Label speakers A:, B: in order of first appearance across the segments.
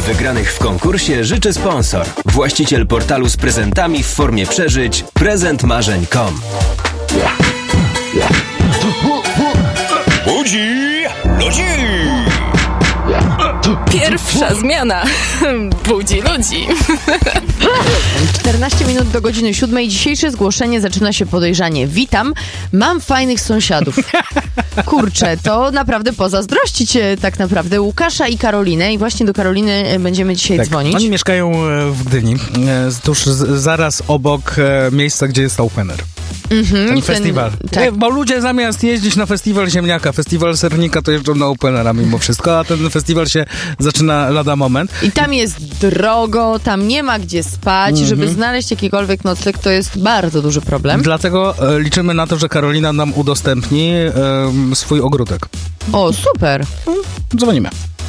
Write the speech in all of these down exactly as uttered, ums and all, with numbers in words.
A: Wygranych w konkursie życzy sponsor. Właściciel portalu z prezentami w formie przeżyć prezent marzeń kropka com.
B: Budzi ludzi!
C: Pierwsza zmiana budzi ludzi. czternaście minut do godziny siódmej. Dzisiejsze zgłoszenie zaczyna się podejrzanie. Witam, mam fajnych sąsiadów. Kurczę, to naprawdę pozazdrościć tak naprawdę Łukasza i Karolinę. I właśnie do Karoliny będziemy dzisiaj
D: tak,
C: dzwonić.
D: Oni mieszkają w Gdyni, tuż z, zaraz obok miejsca, gdzie jest opener.
C: Mm-hmm,
D: ten festiwal.
C: Ten, tak.
D: Bo ludzie zamiast jeździć na festiwal ziemniaka, festiwal sernika, to jeżdżą na openera mimo wszystko, a ten festiwal się zaczyna lada moment.
C: I tam jest drogo, tam nie ma gdzie spać. Mm-hmm. Żeby znaleźć jakikolwiek nocleg, to jest bardzo duży problem.
D: Dlatego e, liczymy na to, że Karolina nam udostępni e, swój ogródek.
C: O, super.
D: Dzwonimy.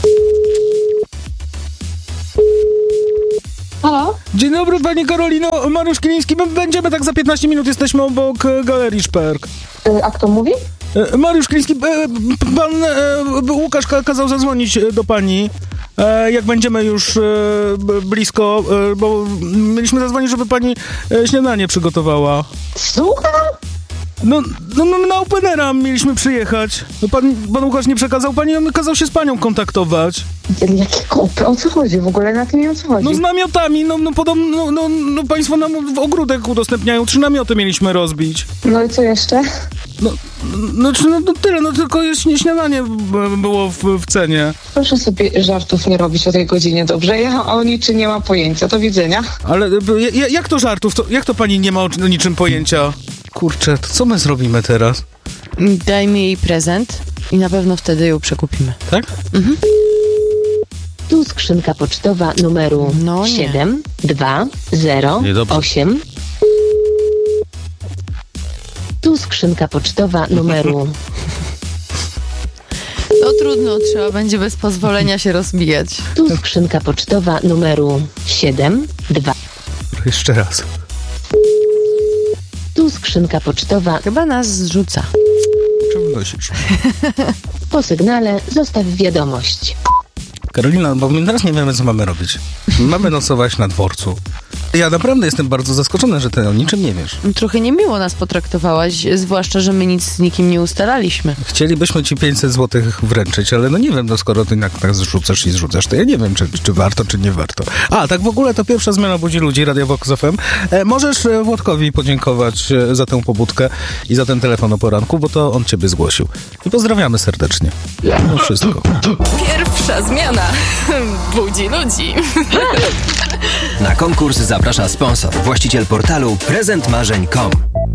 E: Halo?
D: Dzień dobry, pani Karolino, Mariusz Kiliński. My będziemy tak za piętnaście minut, jesteśmy obok Galerii Szperk.
E: Y, a kto mówi?
D: E, Mariusz Kiliński, e, pan e, Łukasz kazał zadzwonić do pani, e, jak będziemy już e, blisko, e, bo mieliśmy zadzwonić, żeby pani e, śniadanie przygotowała.
E: Słucham?
D: No, no, no na openera mieliśmy przyjechać. No pan, pan Łukasz nie przekazał pani, on kazał się z panią kontaktować.
E: Jakie kopy? O co chodzi w ogóle? Na tym nie o co chodzi?
D: No z namiotami, no, no podobno, no, no, no państwo nam w ogródek udostępniają, trzy namioty mieliśmy rozbić.
E: No i co jeszcze?
D: No, no, no, no tyle, no tylko jest śniadanie było w, w cenie.
E: Proszę sobie żartów nie robić o tej godzinie, dobrze? Ja o niczym nie mam pojęcia. Do widzenia.
D: Ale ja, jak to żartów? To, jak to pani nie ma o niczym pojęcia? Kurczę, to co my zrobimy teraz?
C: Dajmy jej prezent i na pewno wtedy ją przekupimy.
D: Tak?
C: Mhm.
F: Tu skrzynka pocztowa numeru
C: no
F: siedem dwa zero osiem. Tu skrzynka pocztowa numeru...
C: No trudno, trzeba będzie bez pozwolenia się rozbijać.
F: Tu skrzynka pocztowa numeru siedem dwa.
D: Jeszcze raz.
F: Tu skrzynka pocztowa...
C: Chyba nas zrzuca.
D: Czemu nosisz?
F: Po sygnale zostaw wiadomość.
D: Karolina, bo my teraz nie wiemy, co mamy robić. Mamy nocować na dworcu. Ja naprawdę jestem bardzo zaskoczony, że ty o niczym nie wiesz.
C: Trochę niemiło nas potraktowałaś, zwłaszcza, że my nic z nikim nie ustalaliśmy.
D: Chcielibyśmy ci pięćset złotych wręczyć, ale no nie wiem, no skoro ty tak, tak zrzucasz i zrzucasz, to ja nie wiem, czy, czy warto, czy nie warto. A, tak w ogóle to pierwsza zmiana budzi ludzi, Radio Vox F M. E, możesz Włodkowi podziękować za tę pobudkę i za ten telefon o poranku, bo to on ciebie zgłosił. I pozdrawiamy serdecznie. No wszystko.
C: Pierwsza zmiana budzi ludzi.
A: Na konkurs zaprasza sponsor, właściciel portalu prezent marzeń kropka com.